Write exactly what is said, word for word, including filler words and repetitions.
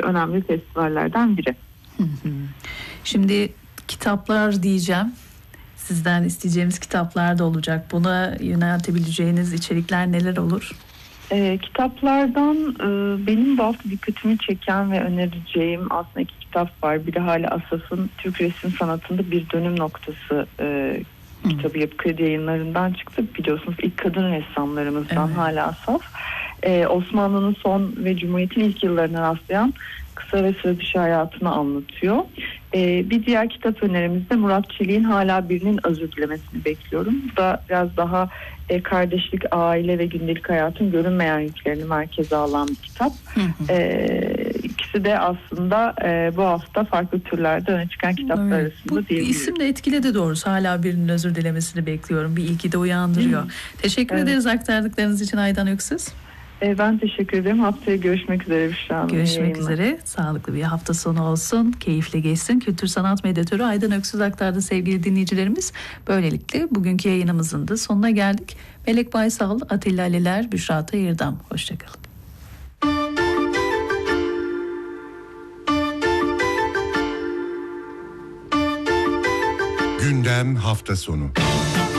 önemli festivallerden biri. Şimdi kitaplar diyeceğim. Sizden isteyeceğimiz kitaplar da olacak. Buna yöneltebileceğiniz içerikler neler olur? E, kitaplardan e, benim bu hafta dikkatimi çeken ve önereceğim aslında iki kitap var. Biri Hale Asaf'ın Türk Resim Sanatı'nda Bir Dönüm Noktası e, kitabı Yapı Kredi Yayınları'ndan çıktı. Biliyorsunuz ilk kadın ressamlarımızdan evet. Hale Asaf. E, Osmanlı'nın son ve Cumhuriyet'in ilk yıllarına rastlayan kısa ve sıra dışı hayatını anlatıyor. Ee, bir diğer kitap önerimizde Murat Çelik'in Hala Birinin Özür Dilemesini Bekliyorum. Bu da biraz daha e, kardeşlik, aile ve gündelik hayatın görünmeyen yüklerini merkeze alan bir kitap. Hı hı. Ee, ikisi de aslında e, bu hafta farklı türlerde öne çıkan kitaplar evet. arasında diyebilirim. Bu isim de etkiledi doğrusu. Hala Birinin Özür Dilemesini Bekliyorum. Bir ilgi de uyandırıyor. Hı. Teşekkür evet. ederiz aktardıklarınız için Aydan Öksüz. Ben teşekkür ederim. Haftaya görüşmek üzere Büşra Hanım. Görüşmek üzere. Sağlıklı bir hafta sonu olsun. Keyifle geçsin. Kültür sanat medyatörü Aydan Öksüz aktardı sevgili dinleyicilerimiz. Böylelikle bugünkü yayınımızın da sonuna geldik. Melek Baysal, Atilla Aliler, Büşra Tayırdam. Hoşçakalın. Gündem hafta sonu.